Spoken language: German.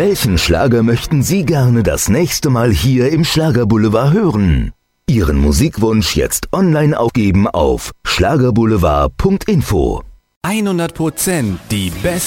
Welchen Schlager möchten Sie gerne das nächste Mal hier im Schlagerboulevard hören? Ihren Musikwunsch jetzt online aufgeben auf schlagerboulevard.info. 100% die besten